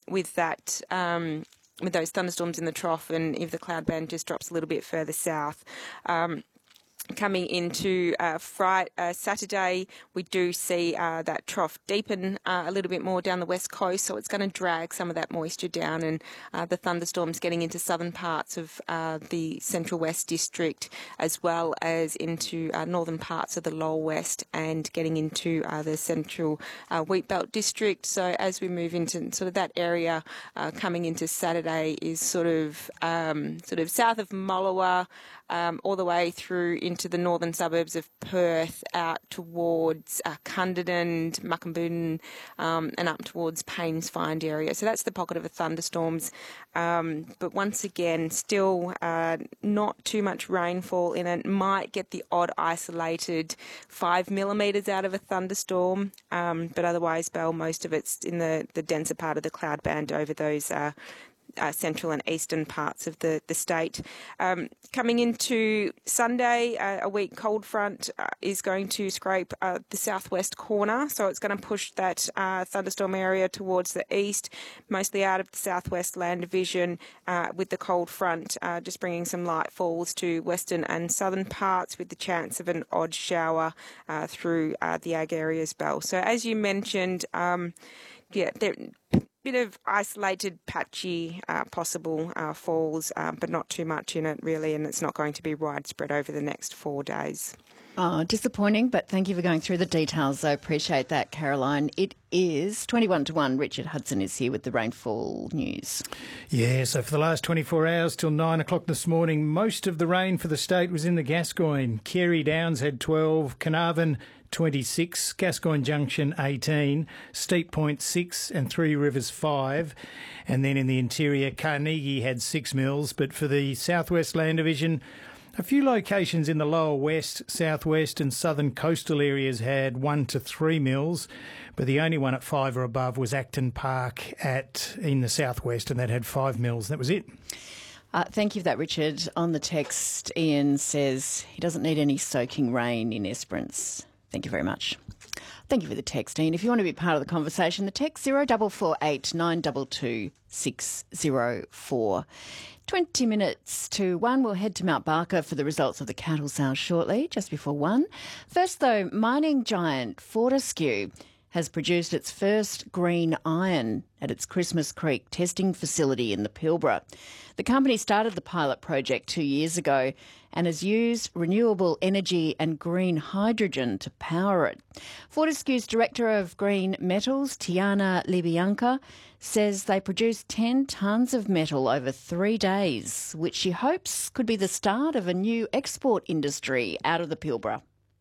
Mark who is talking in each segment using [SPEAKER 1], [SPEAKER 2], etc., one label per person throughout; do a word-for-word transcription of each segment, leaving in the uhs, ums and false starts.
[SPEAKER 1] with that, um, with those thunderstorms in the trough, and if the cloud band just drops a little bit further south. Um, Coming into uh, Friday, uh, Saturday, we do see uh, that trough deepen uh, a little bit more down the west coast, so it's going to drag some of that moisture down, and uh, the thunderstorms getting into southern parts of uh, the central west district, as well as into uh, northern parts of the lower west, and getting into uh, the central uh, wheatbelt district. So as we move into sort of that area, uh, coming into Saturday is sort of um, sort of south of Mullewa, Um, all the way through into the northern suburbs of Perth, out towards uh, Cunderdin, Muckamboodin, um, and up towards Paynes Find area. So that's the pocket of the thunderstorms. Um, but once again, still uh, not too much rainfall in it. Might get the odd isolated five millimetres out of a thunderstorm, um, but otherwise, Belle, most of it's in the, the denser part of the cloud band over those uh, Uh, central and eastern parts of the, the state. Um, coming into Sunday, uh, a weak cold front uh, is going to scrape uh, the southwest corner, so it's going to push that uh, thunderstorm area towards the east, mostly out of the southwest land division, uh, with the cold front uh, just bringing some light falls to western and southern parts, with the chance of an odd shower uh, through uh, the ag areas, Belle. So as you mentioned, um, yeah, there bit of isolated, patchy, uh, possible uh, falls, uh, but not too much in it really, and it's not going to be widespread over the next four days.
[SPEAKER 2] Oh, disappointing, but thank you for going through the details. I appreciate that, Caroline. It is twenty-one to one. Richard Hudson is here with the rainfall news.
[SPEAKER 3] Yeah, so for the last twenty-four hours till nine o'clock this morning, most of the rain for the state was in the Gascoyne. Carey Downs had twelve, Carnarvon twenty-six, Gascoyne Junction eighteen, Steep Point six and Three Rivers five. And then in the interior, Carnegie had six mils, but for the Southwest Land Division, a few locations in the lower west, southwest and southern coastal areas had one to three mils, but the only one at five or above was Acton Park at in the southwest, and that had five mils. That was it.
[SPEAKER 2] Uh, thank you for that, Richard. On the text, Ian says he doesn't need any soaking rain in Esperance. Thank you very much. Thank you for the text, Ian. If you want to be part of the conversation, the text zero four four eight nine two two six zero four. twenty minutes to one. We'll head to Mount Barker for the results of the cattle sales shortly, just before one. First, though, mining giant Fortescue has produced its first green iron at its Christmas Creek testing facility in the Pilbara. The company started the pilot project two years ago and has used renewable energy and green hydrogen to power it. Fortescue's Director of Green Metals, Tiana Libianca, says they produced ten tonnes of metal over three days, which she hopes could be the start of a new export industry out of the Pilbara.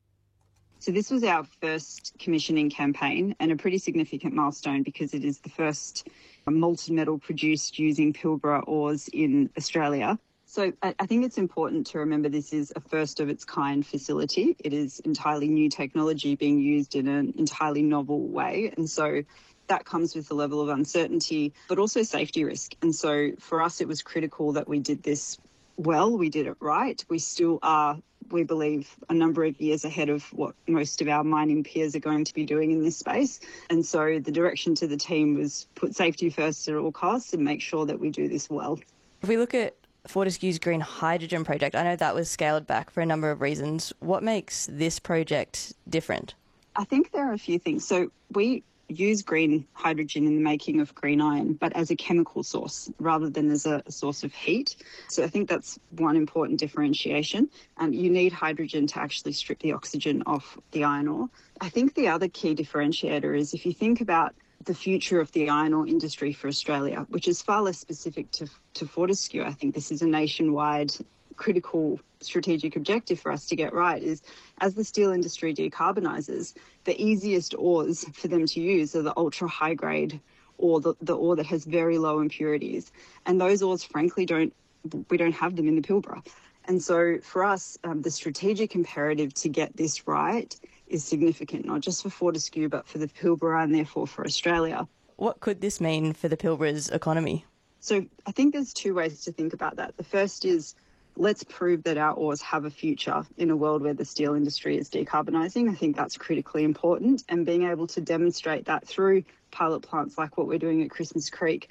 [SPEAKER 4] So this was our first commissioning campaign and a pretty significant milestone because it is the first molten metal produced using Pilbara ores in Australia. So I think it's important to remember this is a first of its kind facility. It is entirely new technology being used in an entirely novel way. And so that comes with a level of uncertainty, but also safety risk. And so for us, it was critical that we did this well, we did it right. We still are, we believe, a number of years ahead of what most of our mining peers are going to be doing in this space. And so the direction to the team was put safety first at all costs and make sure that we do this well.
[SPEAKER 5] If we look at Fortescue's green hydrogen project, I know that was scaled back for a number of reasons. What makes this project different?
[SPEAKER 4] I think there are a few things. So we use green hydrogen in the making of green iron, but as a chemical source rather than as a source of heat. So I think that's one important differentiation. Um, you need hydrogen to actually strip the oxygen off the iron ore. I think the other key differentiator is if you think about the future of the iron ore industry for Australia, which is far less specific to, to Fortescue. I think this is a nationwide critical strategic objective for us to get right, is as the steel industry decarbonises, the easiest ores for them to use are the ultra high grade or the, the ore that has very low impurities. And those ores, frankly, don't we don't have them in the Pilbara. And so for us, um, the strategic imperative to get this right is significant, not just for Fortescue, but for the Pilbara and therefore for Australia.
[SPEAKER 5] What could this mean for the Pilbara's economy?
[SPEAKER 4] So I think there's two ways to think about that. The first is, let's prove that our ores have a future in a world where the steel industry is decarbonising. I think that's critically important, and being able to demonstrate that through pilot plants like what we're doing at Christmas Creek